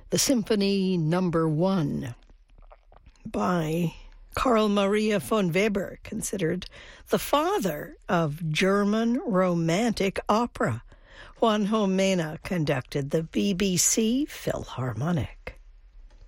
the Symphony Number 1 by Carl Maria von Weber, considered the father of German romantic opera. Juan Jomena conducted the BBC Philharmonic.